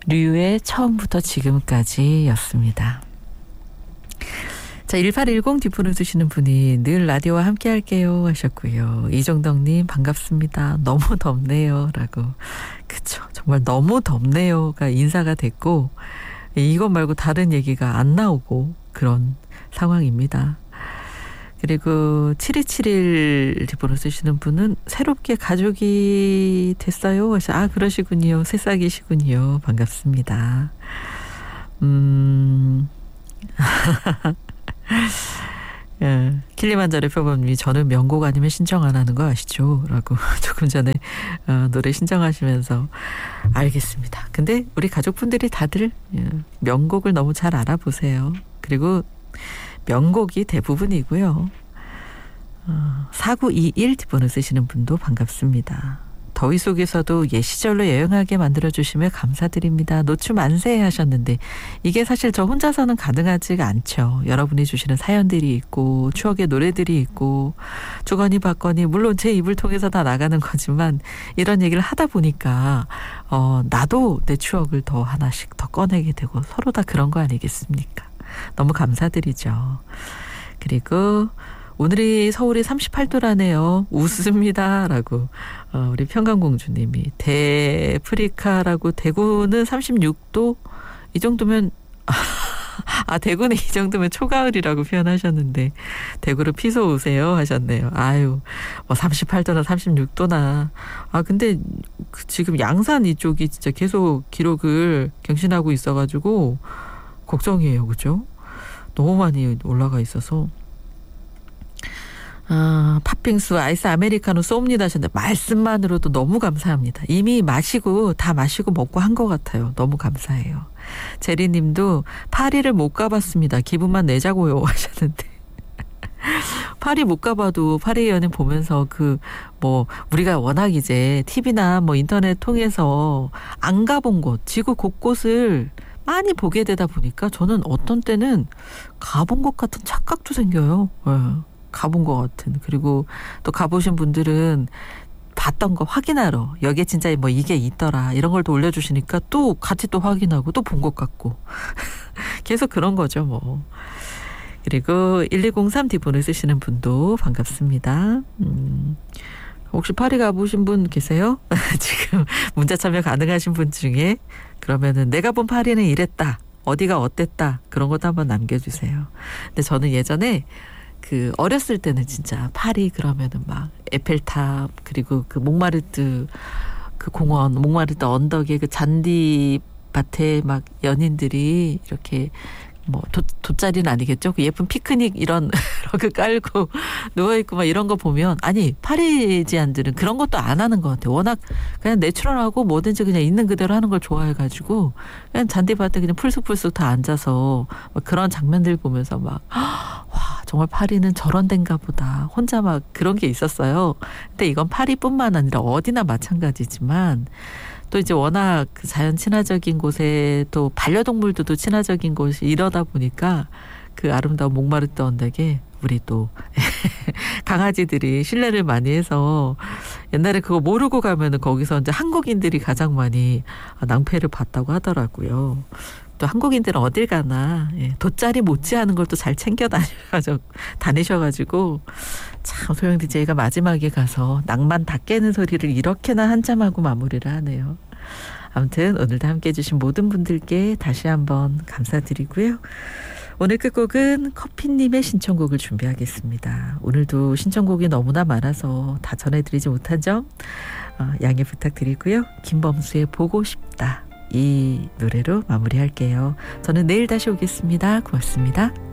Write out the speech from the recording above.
류의 처음부터 지금까지였습니다. 자, 1810 뒷분을 주시는 분이 늘 라디오와 함께 할게요 하셨고요. 이정덕님 반갑습니다. 너무 덥네요 라고. 그쵸, 정말 너무 덥네요가 인사가 됐고 이것 말고 다른 얘기가 안 나오고 그런 상황입니다. 그리고 7271 뒷번호 쓰시는 분은 새롭게 가족이 됐어요 하셔. 아, 그러시군요. 새싹이시군요. 반갑습니다. 예, 킬리만자로 표범님이 저는 명곡 아니면 신청 안 하는 거 아시죠? 라고 조금 전에 노래 신청하시면서 알겠습니다. 근데 우리 가족분들이 다들 명곡을 너무 잘 알아보세요. 그리고 명곡이 대부분이고요. 4921 뒷번호 쓰시는 분도 반갑습니다. 더위 속에서도 옛 시절로 여행하게 만들어주시며 감사드립니다. 노추 만세 하셨는데 이게 사실 저 혼자서는 가능하지가 않죠. 여러분이 주시는 사연들이 있고 추억의 노래들이 있고 주거니 받거니 물론 제 입을 통해서 다 나가는 거지만 이런 얘기를 하다 보니까 나도 내 추억을 더 하나씩 더 꺼내게 되고 서로 다 그런 거 아니겠습니까? 너무 감사드리죠. 그리고 오늘이 서울이 38도라네요. 웃습니다. 라고 우리 평강공주님이 대프리카라고 대구는 36도 이 정도면 대구는 이 정도면 초가을이라고 표현하셨는데 대구로 피서 오세요 하셨네요. 아유 38도나 36도나 근데 지금 양산 이쪽이 진짜 계속 기록을 경신하고 있어가지고 걱정이에요. 그죠? 너무 많이 올라가 있어서 팥빙수 아이스 아메리카노 쏩니다 하셨는데 말씀만으로도 너무 감사합니다. 이미 다 마시고 먹고 한 것 같아요. 너무 감사해요. 제리님도 파리를 못 가봤습니다. 기분만 내자고요 하셨는데 파리 못 가봐도 파리 연인 보면서 우리가 워낙 이제 TV나 인터넷 통해서 안 가본 곳 지구 곳곳을 많이 보게 되다 보니까 저는 어떤 때는 가본 것 같은 착각도 생겨요. 가본 것 같은. 그리고 또 가보신 분들은 봤던 거 확인하러 여기에 진짜 이게 있더라 이런 걸 또 올려주시니까 또 같이 또 확인하고 또 본 것 같고 계속 그런 거죠 그리고 1203 뒷번호 쓰시는 분도 반갑습니다. 혹시 파리 가보신 분 계세요? 지금 문자 참여 가능하신 분 중에 그러면은 내가 본 파리는 이랬다 어디가 어땠다 그런 것도 한번 남겨주세요. 근데 저는 예전에 어렸을 때는 진짜 파리 그러면은 막 에펠탑 그리고 몽마르트 공원 몽마르트 언덕에 잔디밭에 막 연인들이 이렇게 돗자리는 아니겠죠? 예쁜 피크닉 이런 러그 깔고 누워있고 막 이런 거 보면 파리지안들은 그런 것도 안 하는 것 같아요. 워낙 그냥 내추럴하고 뭐든지 그냥 있는 그대로 하는 걸 좋아해가지고 그냥 잔디밭에 그냥 풀쑥풀쑥 다 앉아서 막 그런 장면들 보면서 와 정말 파리는 저런 데인가 보다 혼자 막 그런 게 있었어요. 근데 이건 파리뿐만 아니라 어디나 마찬가지지만 또 이제 워낙 자연 친화적인 곳에 또 반려동물들도 친화적인 곳이 이러다 보니까 아름다운 몽마르트 언덕에 우리 또 강아지들이 신뢰를 많이 해서 옛날에 그거 모르고 가면은 거기서 이제 한국인들이 가장 많이 낭패를 봤다고 하더라고요. 또 한국인들은 어딜 가나 돗자리 못지않은 걸 또 잘 챙겨 다니셔가지고 참 소영 DJ가 마지막에 가서 낭만 다 깨는 소리를 이렇게나 한참하고 마무리를 하네요. 아무튼 오늘도 함께해 주신 모든 분들께 다시 한번 감사드리고요. 오늘 끝곡은 커피님의 신청곡을 준비하겠습니다. 오늘도 신청곡이 너무나 많아서 다 전해드리지 못한 점 양해 부탁드리고요. 김범수의 보고 싶다 이 노래로 마무리할게요. 저는 내일 다시 오겠습니다. 고맙습니다.